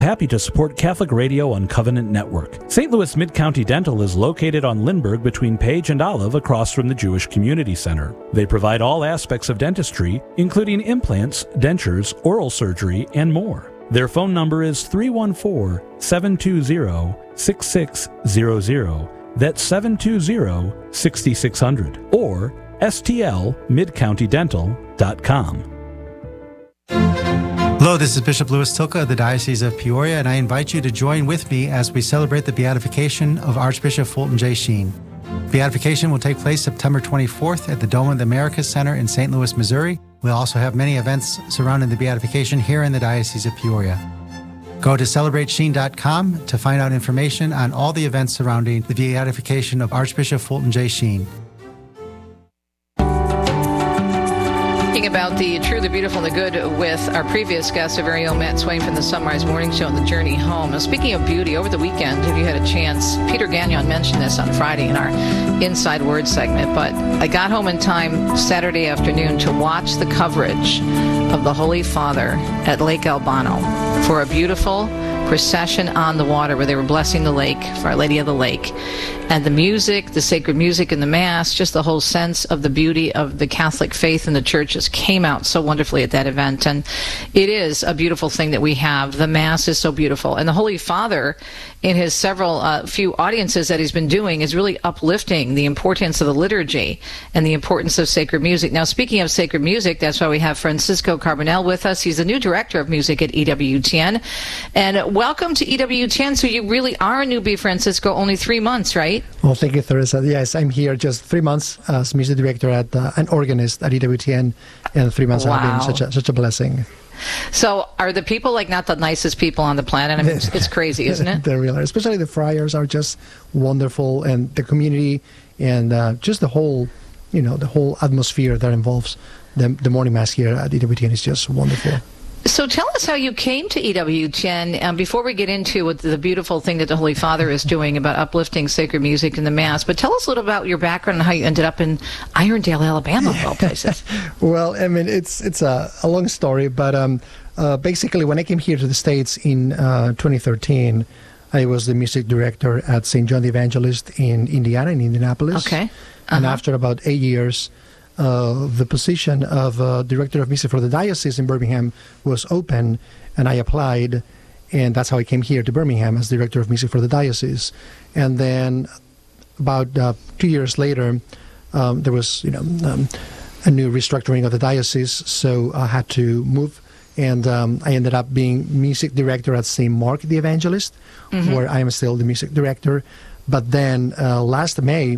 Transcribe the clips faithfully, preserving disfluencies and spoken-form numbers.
Happy to support Catholic Radio on Covenant Network. Saint Louis Mid-County Dental is located on Lindbergh between Page and Olive across from the Jewish Community Center. They provide all aspects of dentistry, including implants, dentures, oral surgery, and more. Their phone number is three one four, seven two zero, six six zero zero. That's seven two zero, six six zero zero. Or S T L mid county dental dot com. Hello, this is Bishop Louis Tilka of the Diocese of Peoria, and I invite you to join with me as we celebrate the beatification of Archbishop Fulton J. Sheen. Beatification will take place September twenty-fourth at the Dome of the Americas Center in Saint Louis, Missouri. We'll also have many events surrounding the beatification here in the Diocese of Peoria. Go to celebrate sheen dot com to find out information on all the events surrounding the beatification of Archbishop Fulton J. Sheen. About the true, the beautiful, and the good with our previous guest, our very own Matt Swain from the Sunrise Morning Show and the Journey Home. Now, speaking of beauty, over the weekend, if you had a chance, Peter Gagnon mentioned this on Friday in our Inside Word segment, but I got home in time Saturday afternoon to watch the coverage of the Holy Father at Lake Albano for a beautiful procession on the water where they were blessing the lake for Our Lady of the Lake. And the music, the sacred music in the Mass, just the whole sense of the beauty of the Catholic faith in the church just came out so wonderfully at that event. And it is a beautiful thing that we have. The Mass is so beautiful. And the Holy Father, in his several uh, few audiences that he's been doing, is really uplifting the importance of the liturgy and the importance of sacred music. Now, speaking of sacred music, that's why we have Francisco Carbonell with us. He's the new director of music at E W T N. And welcome to E W T N. So you really are a newbie, Francisco, only three months, right? Well, thank you, Teresa. Yes, I'm here just three months as music director at uh, an organist at E W T N, and three months wow. have been such a, such a blessing. So are the people like not the nicest people on the planet? I mean, it's, it's crazy, isn't it? They really are. Especially the friars are just wonderful, and the community, and uh, just the whole, you know, the whole atmosphere that involves the, the morning mass here at E W T N is just wonderful. So tell us how you came to E W T N, um, before we get into what the beautiful thing that the Holy Father is doing about uplifting sacred music in the Mass. But tell us a little about your background and how you ended up in Irondale, Alabama, of all places. Well, I mean, it's it's a, a long story, but um, uh, basically when I came here to the States in uh, twenty thirteen, I was the music director at Saint John the Evangelist in Indiana, in Indianapolis. Okay. Uh-huh. And after about eight years, Uh, the position of uh, director of music for the diocese in Birmingham was open, and I applied, and that's how I came here to Birmingham as director of music for the diocese. And then about uh, two years later, um, there was, you know, um, a new restructuring of the diocese, so I had to move, and um, I ended up being music director at Saint Mark the Evangelist, mm-hmm. where I am still the music director. But then uh, last May,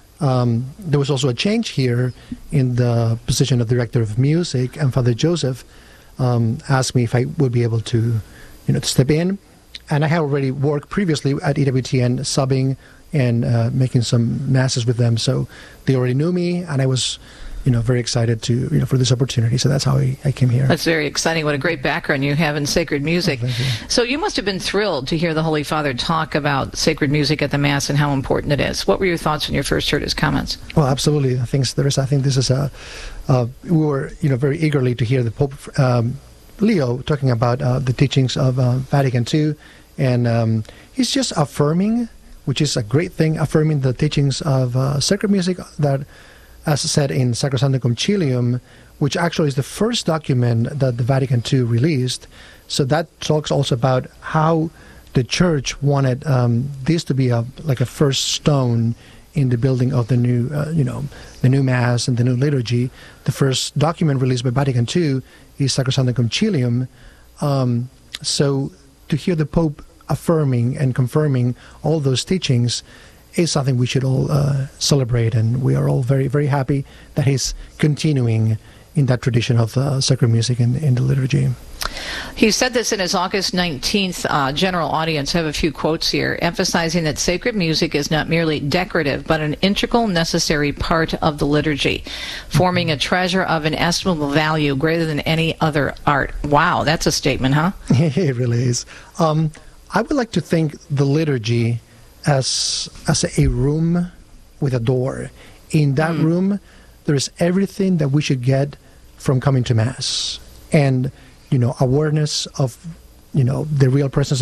Um, there was also a change here in the position of director of music, and Father Joseph um, asked me if I would be able to, you know, to step in. And I had already worked previously at E W T N, subbing and uh, making some masses with them, so they already knew me, and I was, you know, very excited to, you know, for this opportunity. So that's how I, I came here. That's very exciting. What a great background you have in sacred music. Oh, thank you. So you must have been thrilled to hear the Holy Father talk about sacred music at the Mass and how important it is. What were your thoughts when you first heard his comments? Well, absolutely. I think there is. I think this is a. Uh, we were, you know, very eagerly to hear the Pope um, Leo talking about uh, the teachings of uh, Vatican Two, and um, he's just affirming, which is a great thing, affirming the teachings of uh, sacred music that, as said in Sacrosanctum Concilium, which actually is the first document that the Vatican Two released. So that talks also about how the Church wanted um, this to be a like a first stone in the building of the new, uh, you know, the new Mass and the new liturgy. The first document released by Vatican Two is Sacrosanctum Concilium. Um, so to hear the Pope affirming and confirming all those teachings is something we should all uh, celebrate, and we are all very, very happy that he's continuing in that tradition of uh, sacred music in, in the liturgy. He said this in his August nineteenth uh, general audience. I have a few quotes here, emphasizing that sacred music is not merely decorative, but an integral, necessary part of the liturgy, forming a treasure of inestimable value greater than any other art. Wow, that's a statement, huh? It really is. Um, I would like to think the liturgy as as a room with a door. In that mm. room, there is everything that we should get from coming to Mass. And, you know, awareness of you know, the real presence